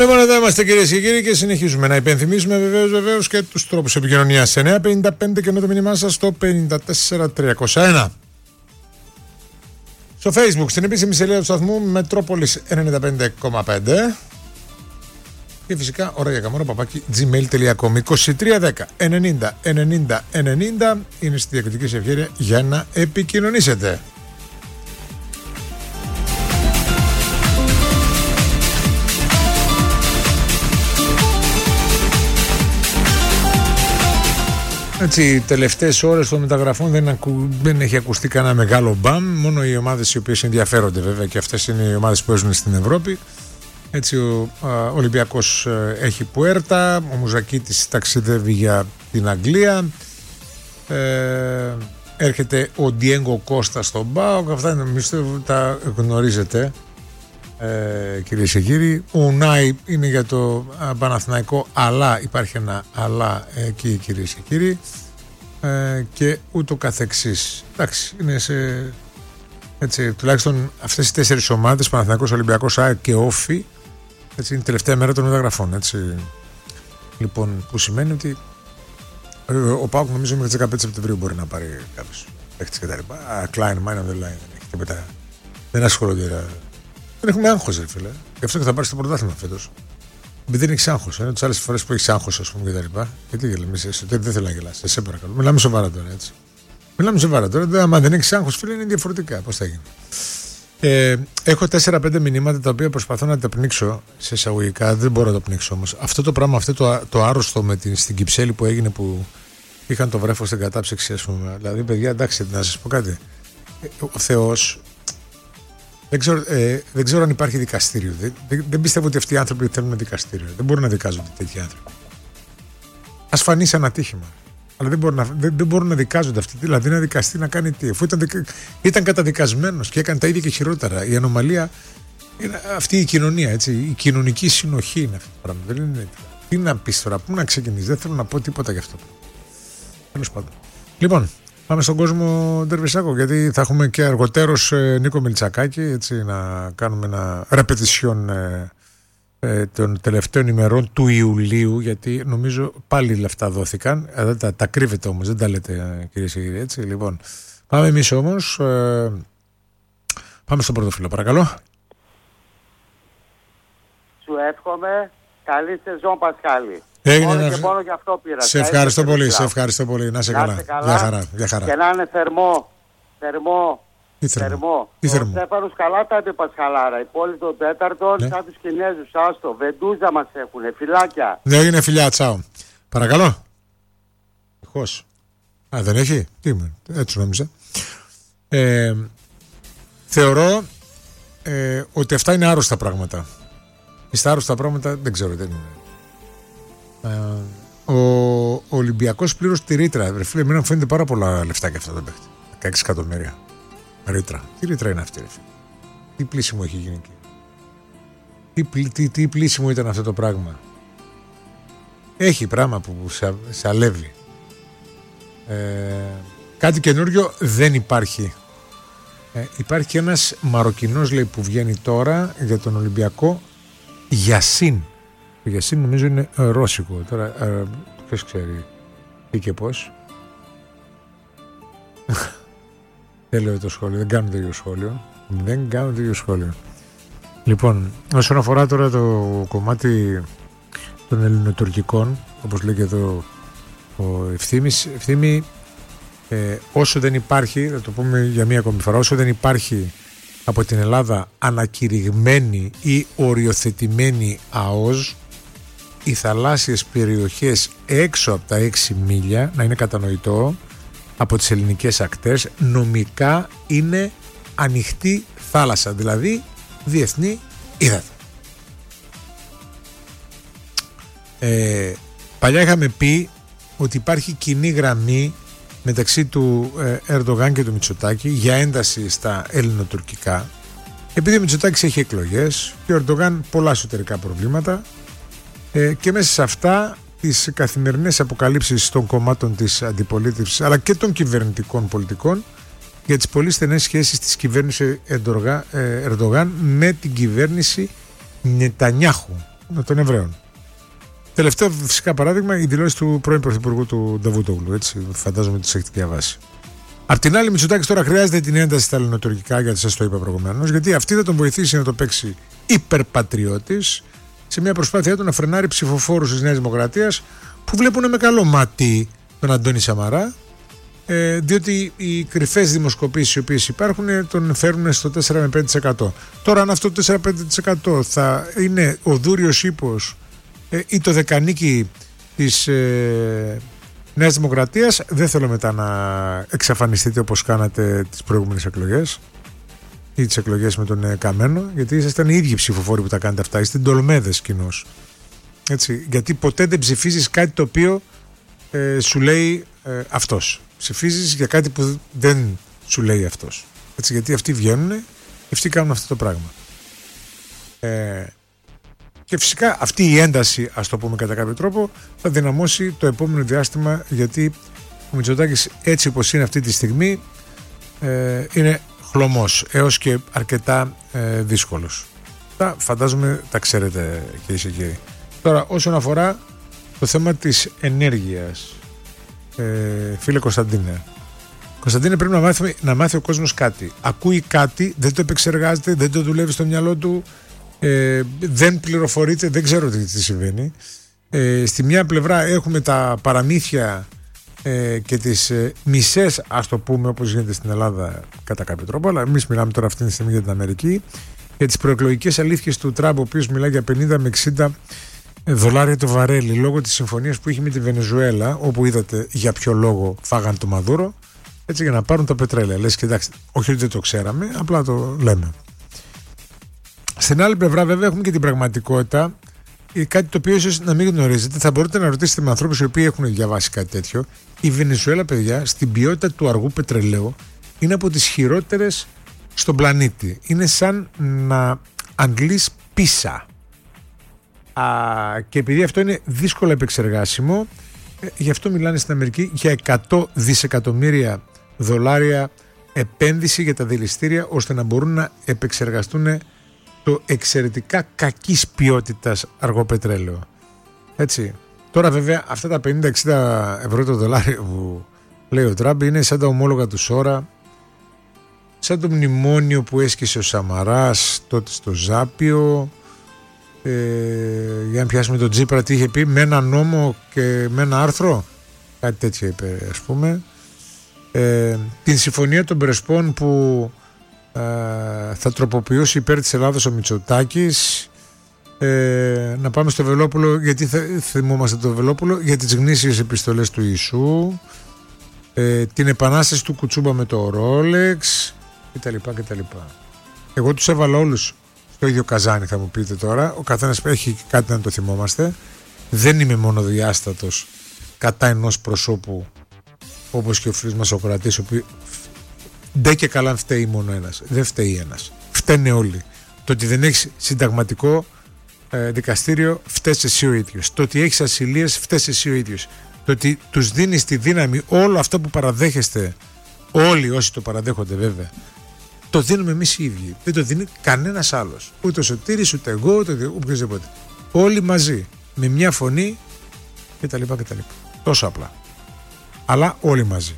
Λοιπόν, εδώ είμαστε κυρίες και κύριοι και συνεχίζουμε να υπενθυμίσουμε βεβαίως και τους τρόπους επικοινωνίας. 955 και με το μήνυμά σας στο 54301. Στο Facebook, στην επίσημη σελίδα του σταθμού Μετρόπολης 95,5. Και φυσικά ώρα για καμόρα παπάκι gmail.com. 2310 90 90 90 είναι στη διακριτική σας ευκαιρία για να επικοινωνήσετε. Έτσι, οι τελευταίες ώρες των μεταγραφών δεν έχει ακουστεί κανένα μεγάλο μπαμ. Μόνο οι ομάδες οι οποίες ενδιαφέρονται, βέβαια, και αυτές είναι οι ομάδες που παίζουν στην Ευρώπη. Έτσι, ο Ολυμπιακός έχει Πουέρτα, ο Μουζακίτης ταξιδεύει για την Αγγλία. Έρχεται ο Ντιέγκο Κώστα στον ΠΑΟΚ. Αυτά νομίζω τα γνωρίζετε, κυρίες και κύριοι. Ο Ουνάι είναι για το Παναθηναϊκό, αλλά υπάρχει ένα αλλά εκεί, κυρίες και κύριοι, και ούτω καθεξής. Εντάξει, είναι έτσι, τουλάχιστον αυτές οι τέσσερις ομάδες, Παναθηναϊκός, Ολυμπιακός, ΑΕΚ και Όφη, έτσι, είναι η τελευταία μέρα των μεταγραφών, έτσι. Λοιπόν, που σημαίνει ότι ο ΠΑΟΚ νομίζω μέχρι τις 15 Σεπτεμβρίου μπορεί να πάρει κάποιους παίκτες και τα λοιπά. Klein, mine on the line, δεν ασχολούνται. Δεν έχουμε άγχος, ρε φίλε. Γι' αυτό και θα πάρει το πρωτάθλημα φέτος. Επειδή δεν έχει άγχος. Είναι τις άλλες φορές που έχει άγχος, ας πούμε, και τα λοιπά. Γιατί γελάμε, δεν θέλω να γελάσει. Σε παρακαλώ. Μιλάμε σοβαρά τώρα, έτσι. Μιλάμε σοβαρά τώρα. Άμα δεν έχει άγχος, φίλε, είναι διαφορετικά. Πώς θα γίνει. Έχω 4-5 μηνύματα τα οποία προσπαθώ να τα πνίξω σε εισαγωγικά. Δεν μπορώ να το πνίξω όμως. Αυτό το πράγμα, αυτό το άρρωστο στην Κυψέλη που έγινε, που είχαν το βρέφος στην κατάψυξη, ας πούμε. Δηλαδή, παιδιά, εντάξει, να σας πω κάτι. Ο Θεός. Δεν ξέρω αν υπάρχει δικαστήριο. Δεν πιστεύω ότι αυτοί οι άνθρωποι θέλουν δικαστήριο. Δεν μπορούν να δικάζονται τέτοιοι άνθρωποι. Ας φανεί σαν ατύχημα. Αλλά δεν μπορούν να δικάζονται αυτοί. Δηλαδή, να δικαστεί να κάνει τι. Αφού ήταν καταδικασμένος και έκανε τα ίδια και χειρότερα. Η ανομαλία είναι αυτή η κοινωνία. Έτσι. Η κοινωνική συνοχή είναι αυτό το πράγμα. Δεν είναι. Τι να πει τώρα, πού να ξεκινήσει. Δεν θέλω να πω τίποτα γι' αυτό. Τέλος πάντων. Λοιπόν. Πάμε στον κόσμο Ντερβισάκο, γιατί θα έχουμε και αργοτέρως Νίκο Μιλτσακάκη, έτσι, να κάνουμε ένα ρεπετησιόν των τελευταίων ημερών του Ιουλίου, γιατί νομίζω πάλι λεφτά δόθηκαν. Τα κρύβετε όμως, δεν τα λέτε, κυρίες και κύριοι, έτσι. Λοιπόν, πάμε εμείς όμως. Πάμε στον πρώτο φίλο, παρακαλώ. Σου εύχομαι καλή σεζόν, Πασχάλη. Έγινε και μόνο γι' αυτό πήρα. Σε ευχαριστώ πολύ, σε ευχαριστώ πολύ. Να είσαι καλά. Γεια χαρά. Και να είναι θερμό. Τι θερμό. Ο Στέφανος καλά τα είπε, Πασχαλάρα. Η πόλη των τέταρτων, ναι, σαν τους Κινέζους, άστο. Βεντούζα μας έχουνε, φυλάκια. Ναι, έγινε φιλιά, τσάω. Παρακαλώ. Εχώς. Δεν έχει. Τι είμαι, έτσι νόμιζα. Θεωρώ ότι αυτά είναι άρρωστα πράγματα. Στα άρρωστα πράγματα δεν ξέρω, δεν είναι. Ο Ολυμπιακός πλήρωσε τη ρήτρα. Φίλε, εμένα μου φαίνεται πάρα πολλά λεφτά και αυτό το παίχτη. 16 εκατομμύρια. Ρήτρα. Τι ρήτρα είναι αυτή, ρε φίλε? Τι πλήσιμο έχει γίνει εκεί? Τι πλήσιμο ήταν αυτό το πράγμα? Έχει πράγμα που σε αλεύει. Κάτι καινούριο δεν υπάρχει. Υπάρχει και ένας Μαροκινός, λέει, που βγαίνει τώρα για τον Ολυμπιακό, Γιασίν. Ο Γιασίν νομίζω είναι ρώσικο. Τώρα ποιος ξέρει τι και πώς. Δεν λέω το σχόλιο, δεν κάνω τέτοιο σχόλιο. Λοιπόν, όσον αφορά τώρα το κομμάτι των ελληνοτουρκικών, όπως λέει και εδώ ο Ευθύμη, όσο δεν υπάρχει, θα το πούμε για μία ακόμη φορά, όσο δεν υπάρχει από την Ελλάδα ανακηρυγμένη ή οριοθετημένη ΑΟΣ, οι θαλάσσιες περιοχές έξω από τα 6 μίλια, να είναι κατανοητό, από τις ελληνικές ακτές, νομικά είναι ανοιχτή θάλασσα, δηλαδή διεθνή ύδατα. Παλιά είχαμε πει ότι υπάρχει κοινή γραμμή μεταξύ του Ερντογάν και του Μητσοτάκη για ένταση στα ελληνοτουρκικά, επειδή ο Μητσοτάκης έχει εκλογές και ο Ερντογάν πολλά εσωτερικά προβλήματα, και μέσα σε αυτά τις καθημερινές αποκαλύψεις των κομμάτων της αντιπολίτευσης αλλά και των κυβερνητικών πολιτικών για τις πολύ στενές σχέσεις της κυβέρνησης Ερντογάν με την κυβέρνηση Νετανιάχου. των Εβραίων. Τελευταίο φυσικά παράδειγμα, η δηλώση του πρώην Πρωθυπουργού του Νταβούτογλου. Έτσι, φαντάζομαι ότι έχετε διαβάσει. Απ' την άλλη, Μητσοτάκης τώρα χρειάζεται την ένταση στα ελληνοτουρκικά, γιατί σας το είπα προηγουμένως, γιατί αυτή θα τον βοηθήσει να το παίξει υπερπατριώτης σε μια προσπάθειά του να φρενάρει ψηφοφόρους της Νέας Δημοκρατίας που βλέπουν με καλό μάτι τον Αντώνη Σαμαρά, διότι οι κρυφές δημοσκοπήσεις οι οποίες υπάρχουν τον φέρνουν στο 4 με 5%. Τώρα, αν αυτό το 4-5% θα είναι ο δούριος ύπος ή το δεκανίκι της Νέας Δημοκρατίας, δεν θέλω μετά να εξαφανιστείτε όπως κάνατε τις προηγούμενες εκλογές ή τις εκλογές με τον Καμένο, γιατί ήσασταν οι ίδιοι ψηφοφόροι που τα κάνετε αυτά, είστε ντολμέδες κοινώς. Έτσι, γιατί ποτέ δεν ψηφίζεις κάτι το οποίο σου λέει αυτός. Ψηφίζεις για κάτι που δεν σου λέει αυτός. Έτσι, γιατί αυτοί βγαίνουν και αυτοί κάνουν αυτό το πράγμα. Και φυσικά αυτή η ένταση, ας το πούμε κατά κάποιο τρόπο, θα δυναμώσει το επόμενο διάστημα, γιατί ο Μητσοτάκης έτσι όπως είναι αυτή τη στιγμή είναι χλωμός έως και αρκετά δύσκολος. Φαντάζομαι τα ξέρετε κυρίες και κύριοι. Τώρα, όσον αφορά το θέμα της ενέργειας, φίλε Κωνσταντίνε, πρέπει να μάθει ο κόσμος κάτι. Ακούει κάτι, δεν το επεξεργάζεται, δεν το δουλεύει στο μυαλό του, δεν πληροφορείται, δεν ξέρω τι συμβαίνει. Στη μια πλευρά έχουμε τα παραμύθια και τις μισές, ας το πούμε, όπως γίνεται στην Ελλάδα κατά κάποιο τρόπο, αλλά εμείς μιλάμε τώρα αυτή τη στιγμή για την Αμερική, για τις προεκλογικές αλήθειες του Τραμπ, ο οποίος μιλάει για 50 με 60 δολάρια το βαρέλι λόγω της συμφωνίας που είχε με τη Βενεζουέλα, όπου είδατε για ποιο λόγο φάγαν το Μαδούρο, έτσι, για να πάρουν τα πετρέλαια. Λες, κοιτάξτε, όχι ότι δεν το ξέραμε, απλά το λέμε. Στην άλλη πλευρά, βέβαια, έχουμε και την πραγματικότητα, κάτι το οποίο ίσως να μην γνωρίζετε. Θα μπορείτε να ρωτήσετε με ανθρώπους οι οποίοι έχουν διαβάσει κάτι τέτοιο. Η Βενεζουέλα, παιδιά, στην ποιότητα του αργού πετρελαίου είναι από τις χειρότερες στον πλανήτη. Είναι σαν να αντλείς πίσα. Και επειδή αυτό είναι δύσκολα επεξεργάσιμο, γι' αυτό μιλάνε στην Αμερική για 100 δισεκατομμύρια δολάρια επένδυση για τα δηληστήρια, ώστε να μπορούν να επεξεργαστούν το εξαιρετικά κακής ποιότητας αργό πετρέλαιο. Έτσι. Τώρα βέβαια αυτά τα 50-60 ευρώ το δολάριο που λέει ο Τραμπ είναι σαν τα ομόλογα του Σόρα, σαν το μνημόνιο που έσκησε ο Σαμαράς τότε στο Ζάπιο, για να πιάσουμε τον Τζίπρα τι είχε πει, με ένα νόμο και με ένα άρθρο, κάτι τέτοιο είπε, ας πούμε. Την συμφωνία των Πρεσπών που θα τροποποιήσει υπέρ της Ελλάδος ο Μητσοτάκης. Να πάμε στο Βελόπουλο, γιατί θυμόμαστε το Βελόπουλο, για τις γνήσιες επιστολές του Ιησού, την επανάσταση του Κουτσούμπα με το Ρόλεξ κτλ. Εγώ τους έβαλα όλους στο ίδιο καζάνι, θα μου πείτε τώρα. Ο καθένας έχει κάτι να το θυμόμαστε. Δεν είμαι μονοδιάστατος κατά ενός προσώπου, όπως και ο φίλος μας ο Κρατής, ο οποίος ντε και καλά φταίει μόνο ένας. Δεν φταίει ένας. Φταίνε όλοι. Το ότι δεν έχεις συνταγματικό δικαστήριο, φταίς εσύ ο ίδιος. Το ότι έχεις ασυλίες, φταίς εσύ ο ίδιος. Το ότι τους δίνεις τη δύναμη, όλο αυτό που παραδέχεστε, όλοι όσοι το παραδέχονται βέβαια, το δίνουμε εμείς οι ίδιοι. Δεν το δίνει κανένας άλλος. Ούτε ο Σωτήρης, ούτε εγώ, ούτε οποιοδήποτε. Όλοι μαζί. Με μια φωνή κτλ. Τόσο απλά. Αλλά όλοι μαζί.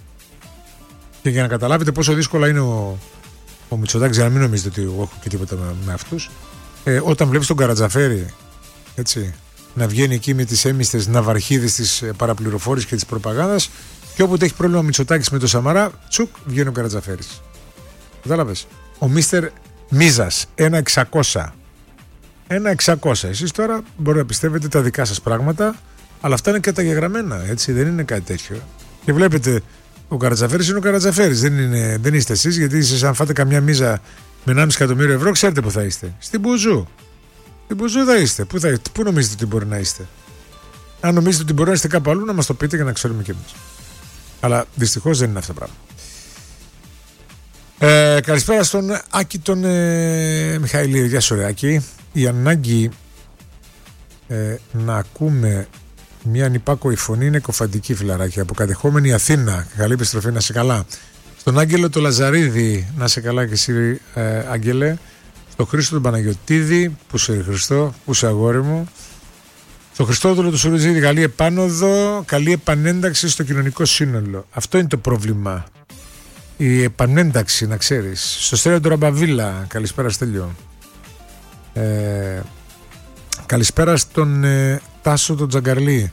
Και για να καταλάβετε πόσο δύσκολα είναι ο Μητσοτάκης, για να μην νομίζετε ότι εγώ έχω και τίποτα με αυτούς, όταν βλέπεις τον Καρατζαφέρη, έτσι, να βγαίνει εκεί με τις έμιστες ναυαρχίδες της παραπληροφόρησης και της προπαγάνδας, και όποτε έχει πρόβλημα ο Μητσοτάκης με τον Σαμαρά, τσουκ, βγαίνει ο Καρατζαφέρης. Κατάλαβες. Ο Μίστερ Μίζας, 1.600. 1.600. Εσείς τώρα μπορεί να πιστεύετε τα δικά σας πράγματα, αλλά αυτά είναι καταγεγραμμένα, έτσι, δεν είναι κάτι τέτοιο. Και βλέπετε, ο Καρατζαφέρης είναι ο Καρατζαφέρης, δεν είστε εσείς, γιατί εσείς αν φάτε καμιά μίζα με 1,5 εκατομμύριο ευρώ, ξέρετε που θα είστε. Στην Μπουζού. Στην Μπουζού θα είστε. Πού νομίζετε ότι μπορεί να είστε? Αν νομίζετε ότι μπορεί να είστε κάπου αλλού, να μας το πείτε για να ξέρουμε κι εμείς. Αλλά δυστυχώς δεν είναι αυτά τα πράγματα. Καλησπέρα στον Άκη τον Μιχαηλίδη. Γεια σου ρε Άκη. Η ανάγκη να ακούμε μια ανυπάκοη φωνή είναι κοφαντική, φιλαράκια. Αποκατεχόμενη Αθήνα. Καλή επιστροφή, να σε καλά. Στον Άγγελο το Λαζαρίδη, να σε καλά και εσύ Άγγελε. στο Χρήστο τον Παναγιωτίδη, που σε Χριστό, που σε αγόρι μου, στο Χριστόδουλο του Σουρουτζίδη, καλή επάνωδο, καλή επανένταξη στο κοινωνικό σύνολο. Αυτό είναι το πρόβλημα. Η επανένταξη, να ξέρεις. Στο Στέλιο του Ραμπαβίλα, καλησπέρα Στέλιο. Καλησπέρα στον Τάσο τον Τζαγκαρλή.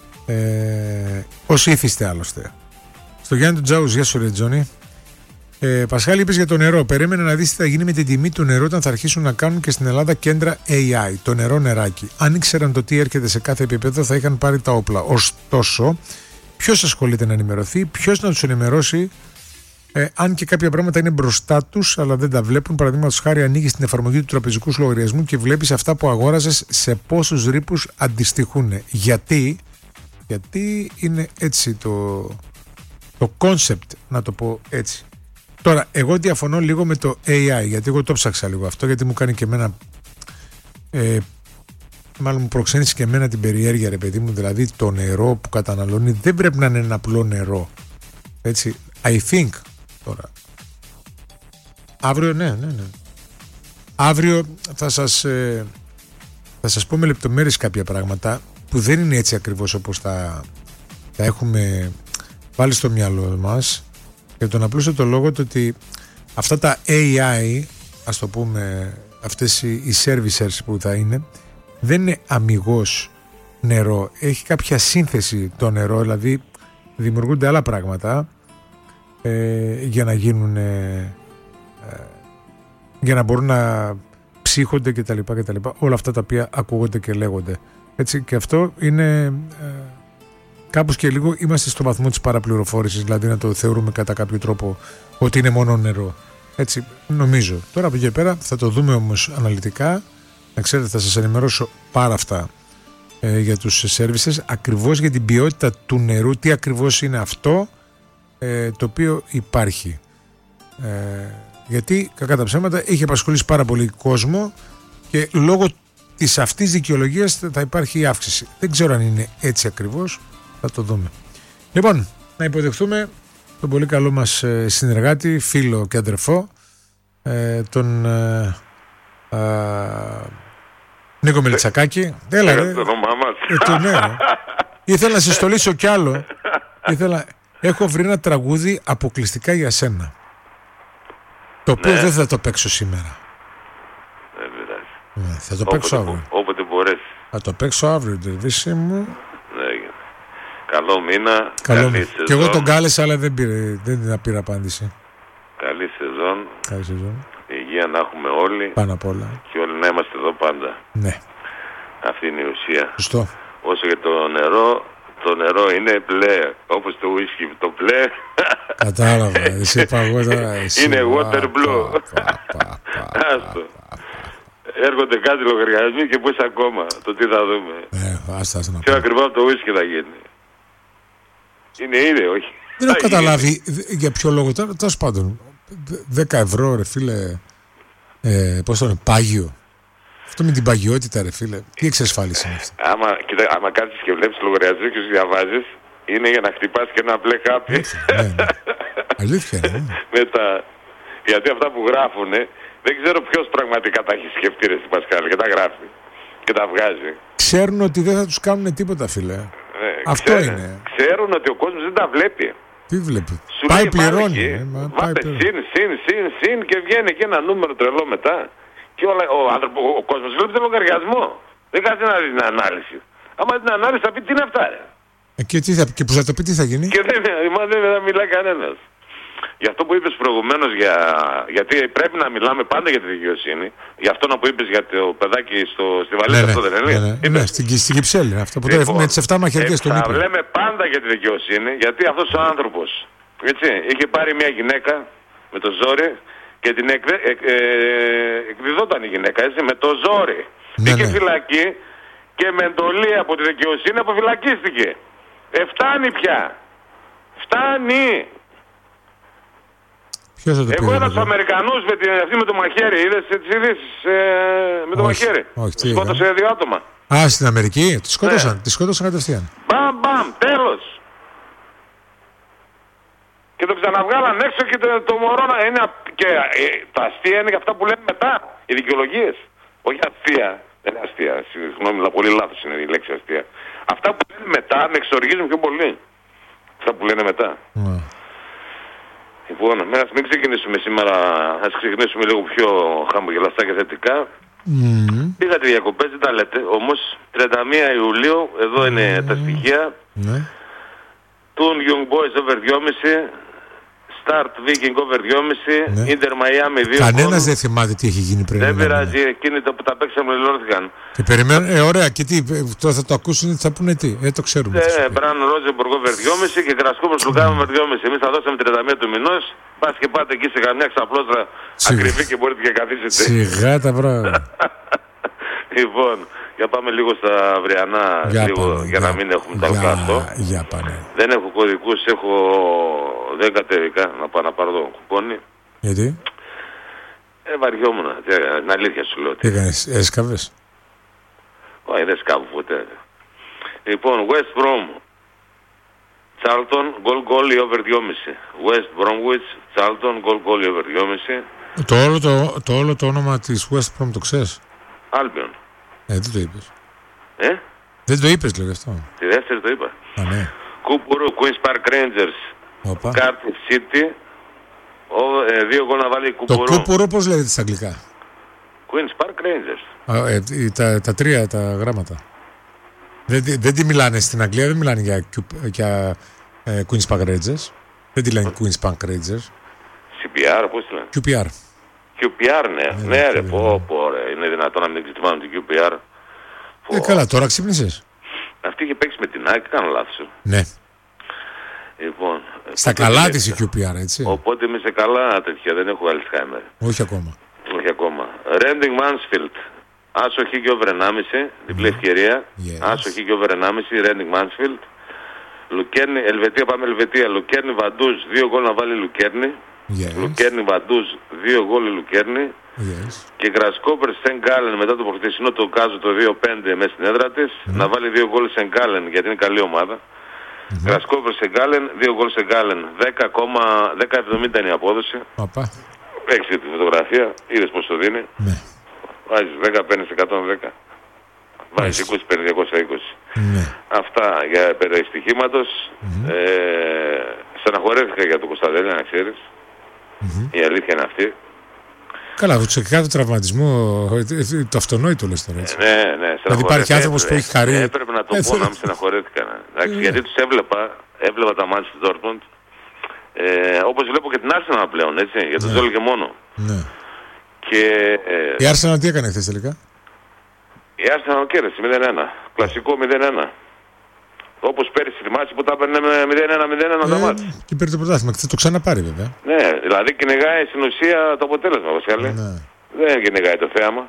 Όσοι ήθιστε άλλωστε. Στο Γιάννη του Τζάους, γεια σου ρε Τζόνι. Πασχάλη, είπες για το νερό. Περίμενε να δεις τι θα γίνει με την τιμή του νερού όταν θα αρχίσουν να κάνουν και στην Ελλάδα κέντρα AI. Το νερό νεράκι. Αν ήξεραν το τι έρχεται σε κάθε επίπεδο, θα είχαν πάρει τα όπλα. Ωστόσο, ποιος ασχολείται να ενημερωθεί, ποιος να τους ενημερώσει, αν και κάποια πράγματα είναι μπροστά τους, αλλά δεν τα βλέπουν. Παραδείγματος χάρη, ανοίγεις την εφαρμογή του τραπεζικού λογαριασμού και βλέπεις αυτά που αγόραζες σε πόσους ρήπους αντιστοιχούν. Γιατί είναι έτσι το concept, να το πω έτσι. Τώρα, εγώ διαφωνώ λίγο με το AI, γιατί εγώ το ψάξα λίγο αυτό, γιατί μου κάνει και εμένα, μάλλον μου προξένησε και εμένα την περιέργεια, ρε παιδί μου, δηλαδή το νερό που καταναλώνει δεν πρέπει να είναι ένα απλό νερό. Έτσι, I think τώρα. Αύριο, ναι. Αύριο θα σας πω με λεπτομέρειες κάποια πράγματα που δεν είναι έτσι ακριβώς όπως τα έχουμε βάλει στο μυαλό μας. Για τον απλούστατο λόγο ότι αυτά τα AI, ας το πούμε, αυτές οι servicers που θα είναι, δεν είναι αμιγώς νερό. Έχει κάποια σύνθεση το νερό, δηλαδή δημιουργούνται άλλα πράγματα για να γίνουν, για να μπορούν να ψύχονται κτλ. Όλα αυτά τα οποία ακούγονται και λέγονται. Έτσι, και αυτό είναι... κάπως και λίγο είμαστε στο βαθμό της παραπληροφόρησης, δηλαδή να το θεωρούμε κατά κάποιο τρόπο ότι είναι μόνο νερό. Έτσι νομίζω. Τώρα από εκεί και πέρα θα το δούμε όμως αναλυτικά. Να ξέρετε, θα σας ενημερώσω πάρα αυτά για τους services, ακριβώς για την ποιότητα του νερού, τι ακριβώς είναι αυτό το οποίο υπάρχει. Γιατί κακά τα ψέματα έχει απασχολήσει πάρα πολύ κόσμο και λόγω της αυτής δικαιολογίας θα υπάρχει αύξηση. Δεν ξέρω αν είναι έτσι ακριβώς. Θα το δούμε. Λοιπόν, να υποδεχθούμε τον πολύ καλό μας συνεργάτη, φίλο και αδερφό, τον Νίκο Μελιτσακάκη. Έλα ρε. Το όνομά μας. Ναι. Ήθελα να σε στολίσω κι άλλο. Έχω βρει ένα τραγούδι αποκλειστικά για σένα, το οποίο δεν θα το παίξω σήμερα. Δεν πειράζει. Θα το παίξω αύριο. Όποτε μπορέσει. Θα το παίξω αύριο, Ντεβίση μου. Καλό μήνα. Καλό μήνα. Και εγώ τον κάλεσα, αλλά δεν πήρα απάντηση. Καλή σεζόν. Καλή σεζόν. Υγεία να έχουμε όλοι. Πάνω απ' όλα. Και όλοι να είμαστε εδώ πάντα. Ναι. Αυτή είναι η ουσία. Σωστό. Όσο για το νερό είναι πλέ. Όπως το ουίσκι, το πλέ. Κατάλαβα. Εσύ είπα εγώ τώρα. Είναι water blue. Άστο. Έρχονται κάτι λογαριασμοί και πώς ακόμα. Το τι θα δούμε. Πιο ακριβώς από το ουίσκι θα γίνει. Είναι, όχι. Δεν έχω καταλάβει για ποιο λόγο. Τέλος πάντων, 10 ευρώ, ρε φίλε. Πώς το λένε, πάγιο. Αυτό με την παγιότητα, ρε φίλε. Τι εξασφάλιση είναι αυτή. Άμα κάτσεις και βλέπεις λογαριασμό και τους διαβάζεις, είναι για να χτυπάς και ένα μπλε κάπι. Ναι. Αλήθεια είναι. Μετά. Γιατί αυτά που γράφουνε, δεν ξέρω ποιος πραγματικά τα έχει σκεφτεί, ρε στην Πασχάλη, και τα γράφει. Και τα βγάζει. Ξέρουν ότι δεν θα τους κάνουν τίποτα, φίλε. Αυτό είναι. Ξέρουν ότι ο κόσμος δεν τα βλέπει. Τι βλέπει. Σου πάει λέει, πληρώνει. Βάτε συν και βγαίνει και ένα νούμερο τρελό μετά. Και ο κόσμος βλέπει τον λογαριασμό. Δεν κάνει να δει την ανάλυση. Άμα την ανάλυση θα πει τι είναι αυτά. Και που θα το πει τι θα γίνει. Και δεν θα μιλάει κανένας. Για αυτό που είπες προηγουμένως, γιατί πρέπει να μιλάμε πάντα για τη δικαιοσύνη, για αυτό που είπες για το παιδάκι στη Βαλέτα, αυτό δεν είναι. Ναι, στην Κυψέλη, αυτό που το με τις 7 μαχαιριές στον ύπνο. Θα λέμε πάντα για τη δικαιοσύνη, γιατί αυτός ο άνθρωπος, έτσι, είχε πάρει μια γυναίκα με το ζόρι και την εκδιδόταν η γυναίκα, έτσι, με το ζόρι. Είχε φυλακή και με εντολή από τη δικαιοσύνη αποφυλακίστηκε. Φτάνει πια. Φτάνει. Εγώ είδα τους Αμερικανούς με το μαχαίρι. Είδες τις ειδήσεις με το μαχαίρι. Σκότωσε 2 άτομα. Στην Αμερική τη σκότωσαν. Ναι. Τη σκότωσαν κατευθείαν. Μπαμ, τέλος. Και το ξαναβγάλαν έξω και το μωρό να είναι. Και τα αστεία είναι για αυτά που λέμε μετά. Οι δικαιολογίες. Όχι αστεία. Δεν είναι αστεία. Συγγνώμη, πολύ λάθος είναι η λέξη αστεία. Αυτά που λένε μετά με εξοργίζουν πιο πολύ. Αυτά που λένε μετά. Λοιπόν, ας μην ξεκινήσουμε σήμερα, ας ξεκινήσουμε λίγο πιο χαμογελαστά και θετικά. Πήγατε διακοπές, δεν τα λέτε, όμως 31 Ιουλίου, εδώ είναι τα στοιχεία. Τουν Young Boys over 2,5, Start Viking over 2,5, Inter Miami 2. Κανένας δεν θυμάται τι έχει γίνει πριν. Δεν πειράζει, εκείνοι που τα παίξαμε λιώθηκαν. Και περιμένουν, ωραία, και τι, τώρα θα το ακούσουν, θα πούνε τι, το ξέρουμε. Μπραν Ρόζεμποργκ over 2,5 και Γρασκόπος Λουκάβα over 2,5. Εμείς θα δώσαμε 31 του μηνός, πας και πάτε εκεί σε καμιά ξαπλώστρα ακριβή και μπορείτε και καθίσετε. Σιγά τα πράγματα. Λοιπόν, για πάμε λίγο στα αυριανά, για να μην έχουμε τα αυτό. Για πάνε. Δεν έχω κωδικούς, έχω 10 τερικά να πάω να πάρω το κουπόνι. Γιατί? Βαριόμουν, την αλήθεια σου λέω. Τι έκανες, έσκαβες? Όχι, δεν σκάβω ποτέ. Λοιπόν, West Brom, Charlton, goal over 2,5. West Bromwich, Charlton, goal over 2,5. Το όλο το όνομα της West Brom το ξέρεις? Albion. Δεν το είπες. Δεν το είπες, λέγε αυτό. Τη δεύτερη το είπα. Ναι. Κούπουρου, Queen's Park Rangers, Cardiff City. 2 γκολ να βάλει Κούπουρο. Το Κούπουρο πώς λέγεται στα αγγλικά? Queen's Park Rangers. Τα τρία τα γράμματα. Δεν τη μιλάνε στην Αγγλία, δεν μιλάνε για Queen's Park Rangers. Δεν τη λένε Queen's Park Rangers. CPR, πώς τη λένε? QPR. QPR, ναι. Ναι, ρε, ρε. Είναι δυνατόν να μην ξυπνάμε την QPR. Καλά, τώρα ξύπνησες. Αυτή είχε παίξει με την ΑΕΚ, κάνω λάθος. Ναι. Λοιπόν, στα καλά της η QPR, έτσι. Οπότε είμαι σε καλά τέτοια, δεν έχω Alzheimer. Όχι ακόμα. Όχι ακόμα. Reading Mansfield. Άσοχη και over 1,5. Διπλή ευκαιρία. Άσοχη και over 1,5. Reading Mansfield. Λουκέρνη, Ελβετία, πάμε Ελβετία. Λουκέρνη Βαντούζ, 2 γκολ να βάλει Λουκέρνη. Λουκέρνη Βαντούζ, 2 γκολ Λουκέρνη. Και Γκρασκόπερ Σενγκάλεν μετά το προχθεσινό το Κάζο το 2-5 μέσα στην έδρα της. Να βάλει 2 γκολ Σενγκάλεν γιατί είναι καλή ομάδα. Γρασκόπερ Σενγκάλεν, 2 γκολ Σενγκάλεν. 10,70 είναι η απόδοση. Έχεις τη φωτογραφία, είδες πως το δίνει. Βάζεις 10, παίρνεις 110. Βάζεις 20, παίρνεις 220. Αυτά για περιστοιχήματος. Στεναχωρέθηκα για το Κωνσταντέλια, να ξέρεις. Η αλήθεια είναι αυτή. Καλά, σε κάθε τραυματισμό το αυτονόητο λες τώρα, έτσι. Ναι. Δηλαδή υπάρχει άνθρωπος που έχει χαρεί. Έπρεπε να το πω, να μην στεναχωρέθηκα. Γιατί τους έβλεπα τα μάτια της Dortmund. Όπως βλέπω και την Arsenal πλέον, έτσι, για τον Ζόλ και μόνο. Ναι. Και, η Arsenal τι έκανε χθες τελικά? Η Arsenal κέρδισε 0-1. Κλασικό 0-1. Όπως πέρυσι θυμάσαι που τα έπαιρνε με 0-1 τα μάτια. Και πήρε το πρωτάθλημα. Θα το ξαναπάρει βέβαια. Ναι, δηλαδή κυνηγάει στην ουσία το αποτέλεσμα, Βασίλη. Δεν κυνηγάει το θέαμα.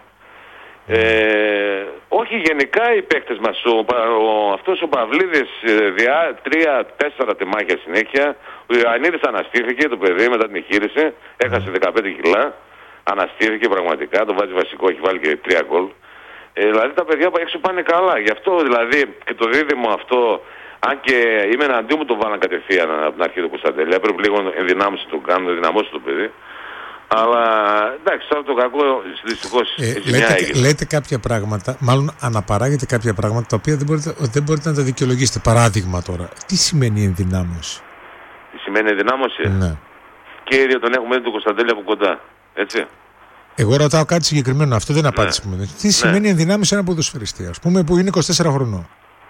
Όχι, γενικά οι παίκτες μας, αυτός ο Παυλίδης 3-4 τεμάχια συνέχεια. Ο Ιωαννίδης αναστήθηκε, το παιδί μετά την εγχείρηση, έχασε 15 κιλά, αναστήθηκε πραγματικά, το βάζει βασικό, έχει βάλει και 3 γκολ. Δηλαδή τα παιδιά έξω πάνε καλά, γι' αυτό δηλαδή και το δίδυμο αυτό, αν και είμαι εναντίον μου το βάλαν κατευθείαν από την αρχή του Κωνσταντέλια, έπρεπε λίγο ενδυνάμωση το κάνουν, ενδυναμώσει το παιδί. Αλλά εντάξει, τώρα το κακό δυστυχώς λέτε κάποια πράγματα, μάλλον αναπαράγετε κάποια πράγματα τα οποία δεν μπορείτε να τα δικαιολογήσετε. Παράδειγμα τώρα, τι σημαίνει ενδυνάμωση? Τι σημαίνει ενδυνάμωση? Ναι. Και ήδη τον έχουμε δει τον Κωνσταντέλια από κοντά, έτσι. Εγώ ρωτάω κάτι συγκεκριμένο, αυτό δεν είναι απάντηση που μου δίνει. Τι σημαίνει ενδυνάμωση ένα ποδοσφαιριστή, ας πούμε, που είναι 24 χρονών?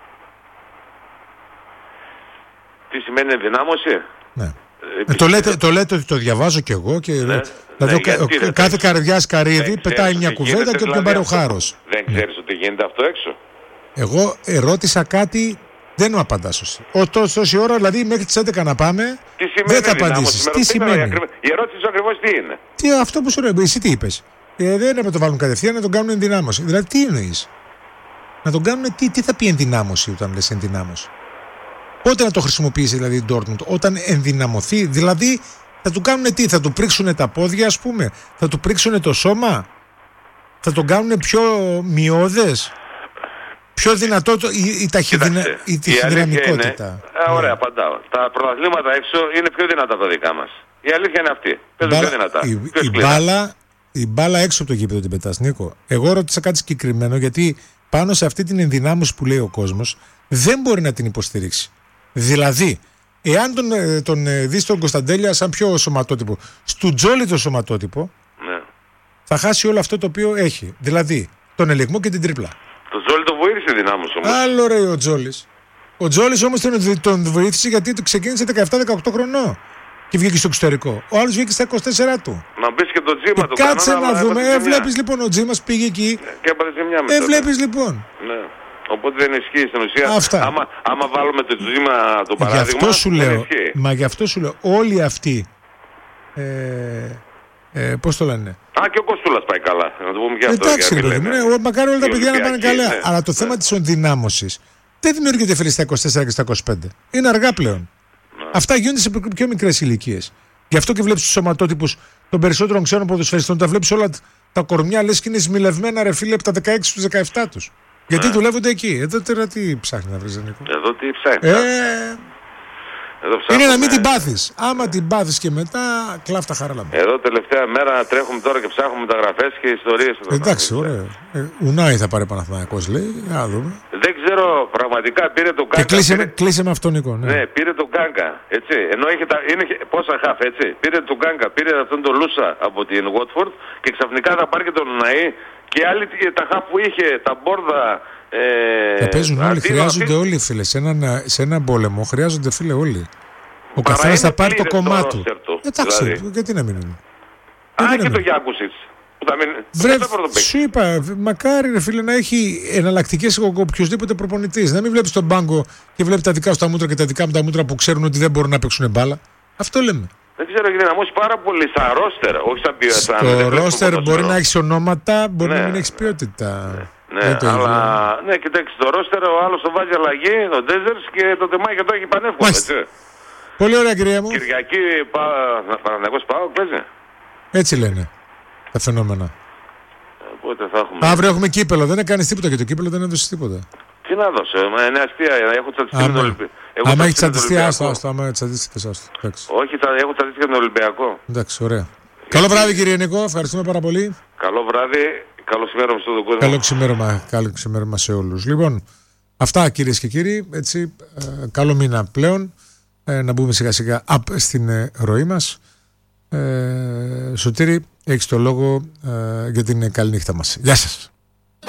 Τι σημαίνει ενδυνάμωση? Ναι. Το λέτε ότι το διαβάζω κι εγώ και κάθε καρδιάς καρύδι πετάει μια κουβέντα και όποιον πάρει ο χάρος. Δεν ξέρεις ότι γίνεται αυτό έξω? Εγώ ρώτησα κάτι, δεν μου απαντάς σωστή. Τόση ώρα, δηλαδή μέχρι τις 11 να πάμε, δεν θα απαντήσεις. Τι σημαίνει? Η ερώτηση σου ακριβώς τι είναι? Αυτό που σου λέω, εσύ τι είπες? Δεν είναι να το βάλουν κατευθείαν, να τον κάνουν ενδυνάμωση. Δηλαδή τι εννοείς? Να τον κάνουν τι θα πει ενδυνάμωση όταν λες ενδυνάμωση? Πότε να το χρησιμοποιήσει δηλαδή η Dortmund? Όταν ενδυναμωθεί, δηλαδή θα του κάνουν τι? Θα του πρίξουν τα πόδια, ας πούμε? Θα του πρίξουν το σώμα? Θα τον κάνουν πιο μειώδες? Πιο δυνατό η ταχυδυναμικότητα? Ωραία, απαντάω. Τα πρωταθλήματα έξω είναι πιο δυνατά τα δικά μας. Η αλήθεια είναι αυτή. Παίζουν πιο δυνατά. Η μπάλα η μπάλα έξω από το γήπεδο την πετάς, Νίκο. Εγώ ρώτησα κάτι συγκεκριμένο γιατί πάνω σε αυτή την ενδυνάμωση που λέει ο κόσμος δεν μπορεί να την υποστηρίξει. Δηλαδή, εάν τον δεις τον Κωνσταντέλια σαν πιο σωματότυπο, στο Τζόλι το σωματότυπο, ναι, θα χάσει όλο αυτό το οποίο έχει. Δηλαδή, τον ελιγμό και την τρίπλα. Το Τζόλι το βοήθησε η δυνάμωση όμως. Άλλο ρε ο Τζόλις. Ο Τζόλις όμως τον βοήθησε γιατί το ξεκίνησε 17-18 χρονών και βγήκε στο εξωτερικό. Ο άλλος βγήκε στα 24 του. Να μπεις και το Τζίμα του. Κάτσε να δούμε. Βλέπεις λοιπόν, ο Τζίμας πήγε εκεί. Και έπαθε ζημιά μετά. Βλέπεις λοιπόν. Ναι. Οπότε δεν ισχύει στην ουσία. Αυτά. Άμα βάλουμε το Τζίμα το παράδειγμα. Γι' αυτό σου λέω. Μα γι' αυτό σου λέω. Όλοι αυτοί. Πώς το λένε. Και ο Κοστούλας πάει καλά. Να το πούμε και αυτό. Εντάξει, ρε παιδί μου. Μακάρι όλα τα παιδιά να πάνε καλά. Ναι. Αλλά το θέμα της ενδυνάμωσης δεν δημιουργείται φίλοι στα 24 και στα 25. Είναι αργά πλέον. Ναι. Αυτά γίνονται σε πιο μικρές ηλικίες. Γι' αυτό και βλέπεις τους σωματότυπους των περισσότερων ξένων ποδοσφαιριστών. Τα βλέπεις όλα τα κορμιά λες και είναι σμιλευμένα ρε φίλε από τα 16 στους 17 τους. Γιατί δουλεύονται εκεί. Εδώ τώρα τι ψάχνει να βρεις, Νίκο. Εδώ τι ψάχνει. Είναι να μην την πάθεις. Άμα την πάθεις και μετά, κλάφτα χαράλα. Εδώ τελευταία μέρα τρέχουμε τώρα και ψάχνουμε μεταγραφές και ιστορίες. Εντάξει, ωραία. Ουνάι θα πάρει Παναθηναϊκός, λέει. Να δούμε. Δεν ξέρω, πραγματικά πήρε το Κάνκα. Και κλείσε με αυτόν, Νίκο. Ναι, πήρε το Κάνκα. Έτσι. Ενώ είναι πόσα χαφ, έτσι. Πήρε το Κάνκα, πήρε αυτόν τον Λούσα από την Watford και ξαφνικά θα πάρει και τον Ουνάι και άλλοι τα χαφ που είχε, τα Μπόρδα. Θα παίζουν όλοι, χρειάζονται όλοι, φίλε. Σε έναν πόλεμο χρειάζονται, φίλε, όλοι. Ο καθένας θα πάρει το κομμάτι του. Εντάξει, δηλαδή. Γιατί να μην είναι. Και το Γιάκουσιτς. Σου είπα, μακάρι, ρε φίλε, να έχει εναλλακτικές οποιοδήποτε προπονητής. Να μην βλέπεις τον πάγκο και βλέπει τα δικά σου τα μούτρα και τα δικά μου τα μούτρα που ξέρουν ότι δεν μπορούν να παίξουν μπάλα. Αυτό λέμε. Δεν ξέρω, έχει δυναμώσει πάρα πολύ σαν ρόστερ. Όχι σαν ποιότητα. Στο ρόστερ μπορεί να έχει ονόματα, μπορεί να μην έχει ποιότητα. Ναι, αλλά ναι, κοιτάξτε, το ρόστερ ο άλλος το βάζει αλλαγή, ο Ντέζερς και το Τεμάκια το έχει πανεύκολο. Πολύ ωραία, κυρία μου. Κυριακή Παναθηναϊκός ΠΑΟΚ παίζει. Έτσι λένε τα φαινόμενα. Οπότε θα έχουμε. Αύριο έχουμε κύπελο, δεν έκανε τίποτα και το κύπελο δεν έδωσε τίποτα. Τι να δώσω, είναι αστεία, έχω τσατιστεί με τον Ολυμπιακό. Άμα έχει τσατιστεί, άστο, άμα τσατιστεί, όχι, έχω τσατιστεί και τον Ολυμπιακό. Εντάξει, ωραία. Καλό βράδυ, κύριε Νικό, ευχαριστούμε πάρα πολύ. Καλό βράδυ. Καλό ξημέρωμα στον κόσμο. Καλό ξημέρωμα σε όλους. Λοιπόν, αυτά κυρίες και κύριοι. Έτσι, καλό μήνα πλέον. Να μπούμε σιγά σιγά στην ροή μας. Σωτήρη, έχεις το λόγο για την καλή νύχτα μας. Γεια σας.